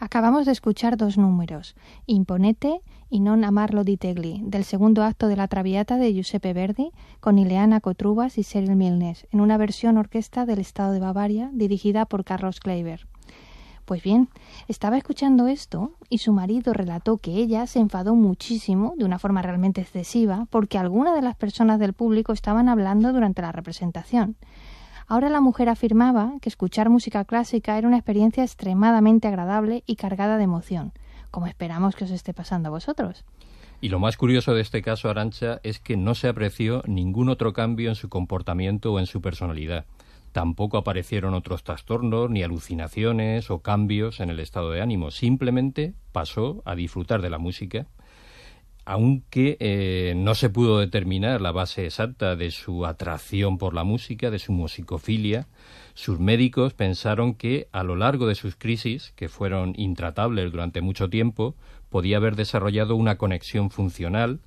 Acabamos de escuchar dos números, Imponete y Non amarlo di Tegli, del segundo acto de la Traviata de Giuseppe Verdi, con Ileana Cotrubas y Cyril Milnes, en una versión orquesta del Estado de Bavaria, dirigida por Carlos Kleiber. Pues bien, estaba escuchando esto y su marido relató que ella se enfadó muchísimo, de una forma realmente excesiva, porque algunas de las personas del público estaban hablando durante la representación. Ahora la mujer afirmaba que escuchar música clásica era una experiencia extremadamente agradable y cargada de emoción, como esperamos que os esté pasando a vosotros. Y lo más curioso de este caso, Arantxa, es que no se apreció ningún otro cambio en su comportamiento o en su personalidad. Tampoco aparecieron otros trastornos, ni alucinaciones o cambios en el estado de ánimo. Simplemente pasó a disfrutar de la música, aunque no se pudo determinar la base exacta de su atracción por la música, de su musicofilia. Sus médicos pensaron que a lo largo de sus crisis, que fueron intratables durante mucho tiempo, podía haber desarrollado una conexión funcional